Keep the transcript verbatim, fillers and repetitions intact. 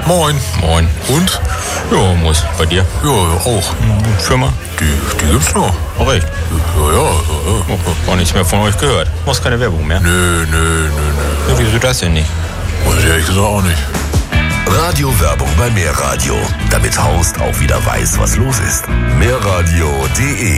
Moin. Moin. Und? Ja, muss. Bei dir? Ja, auch. Und Firma? Die, die gibt's noch. Auch recht. Ja, ja, ja. Oh, auch nichts mehr von euch gehört. Muss keine Werbung mehr. Nö, nö, nö, nö. Ja, wieso das denn nicht? Weiß ich ehrlich gesagt auch nicht. Radiowerbung bei Mehrradio, damit Horst auch wieder weiß, was los ist. Mehrradio punkt de